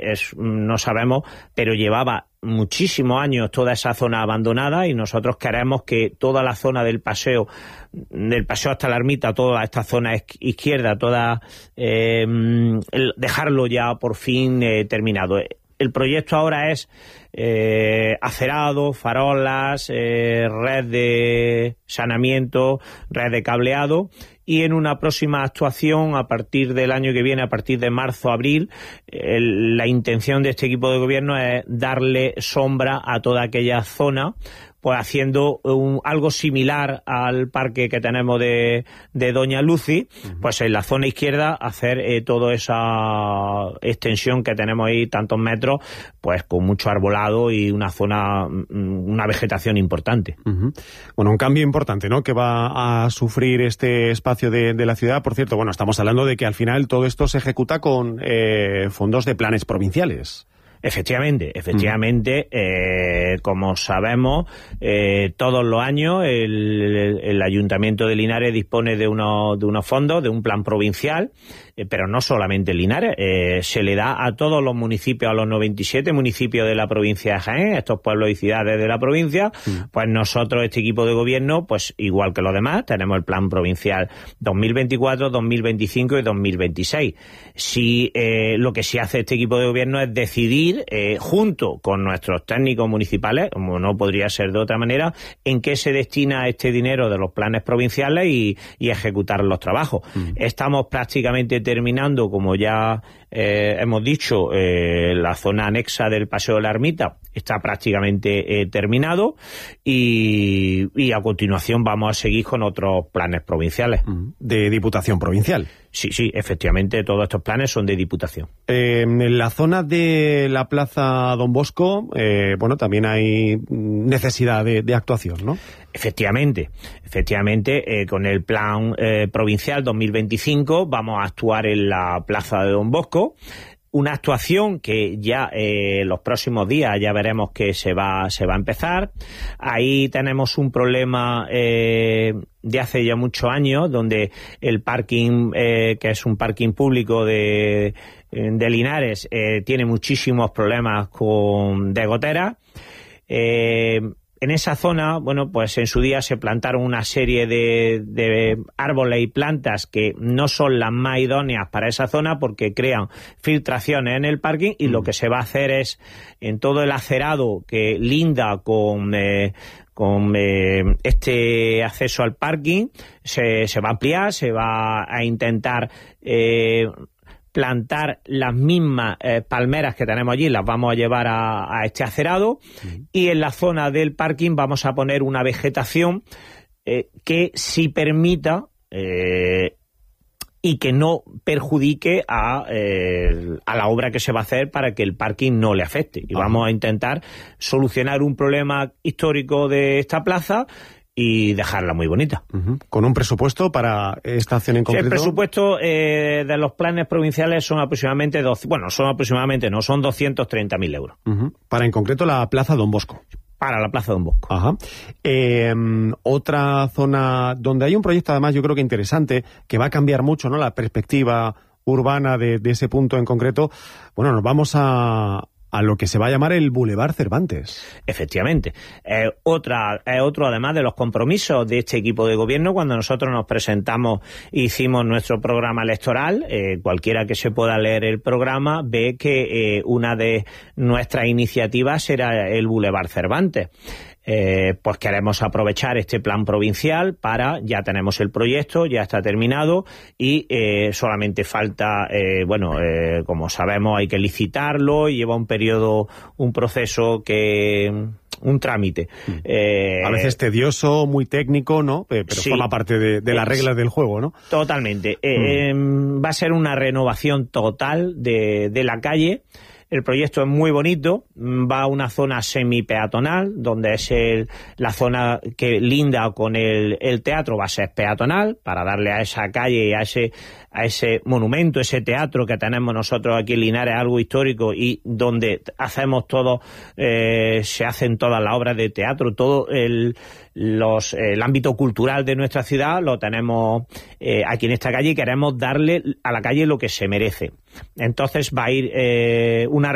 no sabemos, pero llevaba muchísimos años toda esa zona abandonada, y nosotros queremos que toda la zona del paseo hasta la ermita, toda esta zona izquierda, dejarlo ya por fin terminado. El proyecto ahora es acerado, farolas, red de saneamiento, red de cableado, y en una próxima actuación a partir del año que viene, a partir de marzo, abril, la intención de este equipo de gobierno es darle sombra a toda aquella zona, pues haciendo algo similar al parque que tenemos de Doña Lucy, pues en la zona izquierda hacer toda esa extensión que tenemos ahí, tantos metros, pues con mucho arbolado y una zona, una vegetación importante. Bueno, un cambio importante, ¿no?, que va a sufrir este espacio de la ciudad. Por cierto, bueno, estamos hablando de que al final todo esto se ejecuta con fondos de planes provinciales. Efectivamente, como sabemos, todos los años el Ayuntamiento de Linares dispone de unos fondos, de un plan provincial, pero no solamente Linares, se le da a todos los municipios, a los 97 municipios de la provincia de Jaén, estos pueblos y ciudades de la provincia. Pues nosotros, este equipo de gobierno, pues igual que los demás, tenemos el plan provincial 2024, 2025 y 2026. Lo que sí hace este equipo de gobierno es decidir, junto con nuestros técnicos municipales, como no podría ser de otra manera, en qué se destina este dinero de los planes provinciales y ejecutar los trabajos. Estamos prácticamente terminando, como ya hemos dicho, la zona anexa del Paseo de la Ermita está prácticamente terminado, y a continuación vamos a seguir con otros planes provinciales. ¿De Diputación Provincial? Sí, efectivamente, todos estos planes son de Diputación. En la zona de la Plaza Don Bosco, bueno, también hay necesidad de actuación, ¿no? Efectivamente, con el plan provincial 2025 vamos a actuar en la Plaza de Don Bosco. Una actuación que ya los próximos días ya veremos que se va a empezar. Ahí tenemos un problema de hace ya muchos años, donde el parking, que es un parking público de Linares, tiene muchísimos problemas de gotera. En esa zona, bueno, pues en su día se plantaron una serie de árboles y plantas que no son las más idóneas para esa zona, porque crean filtraciones en el parking, y lo que se va a hacer es, en todo el acerado que linda con este acceso al parking, se va a ampliar, se va a intentar plantar las mismas palmeras que tenemos allí, las vamos a llevar a este acerado, y en la zona del parking vamos a poner una vegetación que sí permita y que no perjudique a la obra que se va a hacer, para que el parking no le afecte. Y vamos a intentar solucionar un problema histórico de esta plaza y dejarla muy bonita. ¿Con un presupuesto para esta acción en concreto? El presupuesto de los planes provinciales son aproximadamente 230.000 euros. Para en concreto la Plaza Don Bosco. Para la Plaza Don Bosco. Otra zona donde hay un proyecto, además, yo creo que interesante, que va a cambiar mucho, ¿no?, la perspectiva urbana de ese punto en concreto. Bueno, nos vamos a lo que se va a llamar el Boulevard Cervantes. Efectivamente. Otro, además, de los compromisos de este equipo de gobierno, cuando nosotros nos presentamos e hicimos nuestro programa electoral, cualquiera que se pueda leer el programa ve que una de nuestras iniciativas era el Boulevard Cervantes. Pues queremos aprovechar este plan provincial ya tenemos el proyecto, ya está terminado, y solamente falta, como sabemos, hay que licitarlo y lleva un proceso un trámite. A veces tedioso, muy técnico, ¿no? Pero sí, forma parte de las reglas del juego, ¿no? Totalmente. Va a ser una renovación total de la calle. El proyecto es muy bonito, va a una zona semi-peatonal, donde es la zona que linda con el teatro, va a ser peatonal, para darle a esa calle y a ese monumento, ese teatro que tenemos nosotros aquí en Linares, algo histórico, y donde hacemos se hacen todas las obras de teatro, todo el ámbito cultural de nuestra ciudad lo tenemos aquí en esta calle, y queremos darle a la calle lo que se merece. Entonces va a ir una